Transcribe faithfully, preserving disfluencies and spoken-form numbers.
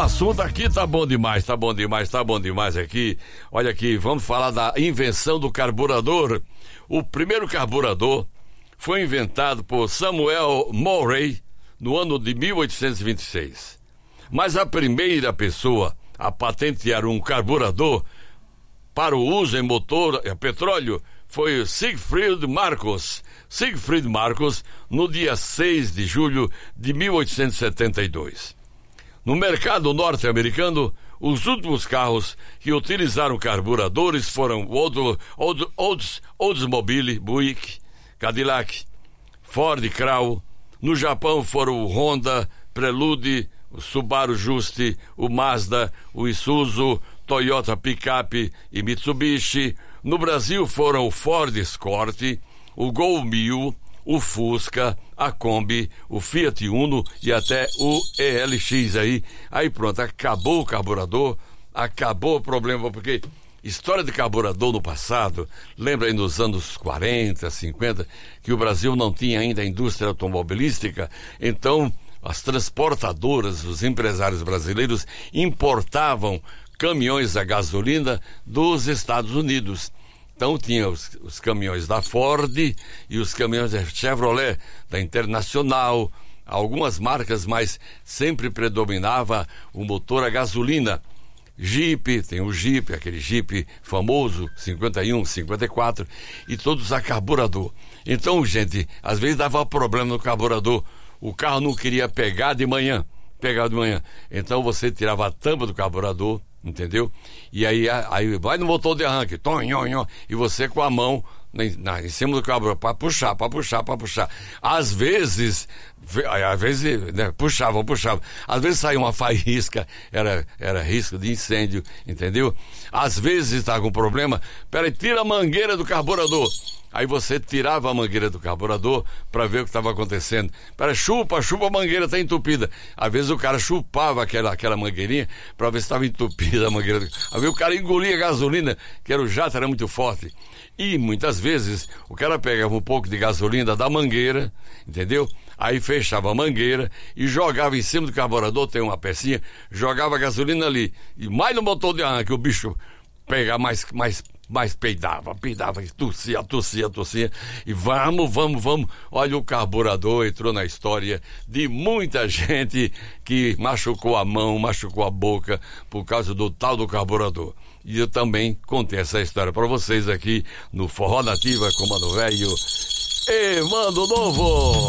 assunto aqui tá bom demais, tá bom demais, tá bom demais aqui. Olha aqui, vamos falar da invenção do carburador. O primeiro carburador foi inventado por Samuel Morey no ano de mil oitocentos e vinte e seis. Mas a primeira pessoa a patentear um carburador para o uso em motor a petróleo foi Siegfried Marcus. Siegfried Marcus, no dia seis de julho de mil oitocentos e setenta e dois. No mercado norte-americano, os últimos carros que utilizaram carburadores foram o Oldsmobile Buick, Cadillac, Ford Crown. No Japão foram o Honda, Prelude, o Subaru Juste, o Mazda, o Isuzu, Toyota Pickup e Mitsubishi. No Brasil foram o Ford Escort, o Gol mil, o Fusca, a Kombi, o Fiat Uno e até o E L X aí. Aí pronto, acabou o carburador, acabou o problema, porque história de carburador no passado, lembra aí nos anos quarenta, cinquenta, que o Brasil não tinha ainda a indústria automobilística, então as transportadoras, os empresários brasileiros importavam caminhões a gasolina dos Estados Unidos. Então tinha os, os caminhões da Ford e os caminhões da Chevrolet, da Internacional, algumas marcas, mas sempre predominava o motor a gasolina. Jeep, tem o Jeep, aquele Jeep famoso, cinquenta e um, cinquenta e quatro, e todos a carburador. Então, gente, às vezes dava problema no carburador, o carro não queria pegar de manhã, pegar de manhã. Então você tirava a tampa do carburador, entendeu? E aí, aí vai no motor de arranque, tom, nhon, nhon, e você com a mão na, em cima do carburador, para puxar, para puxar, para puxar. Às vezes, às vezes, né, puxava, puxava. Às vezes saía uma faísca, era, era risco de incêndio, entendeu? Às vezes estava com problema, peraí, tira a mangueira do carburador. Aí você tirava a mangueira do carburador para ver o que estava acontecendo. Pera, chupa, chupa a mangueira, está entupida. Às vezes o cara chupava aquela, aquela mangueirinha para ver se estava entupida a mangueira. Às vezes o cara engolia a gasolina, que era o jato, era muito forte. E muitas vezes o cara pegava um pouco de gasolina da mangueira, entendeu? Aí fechava a mangueira e jogava em cima do carburador, tem uma pecinha, jogava a gasolina ali. E mais no motor de arranque, o bicho pegava mais... mais mas peidava, peidava, tossia, tossia, tossia, e vamos, vamos, vamos. Olha, o carburador entrou na história de muita gente que machucou a mão, machucou a boca por causa do tal do carburador. E eu também contei essa história para vocês aqui no Forró Nativa com Mano Velho e Mano Novo.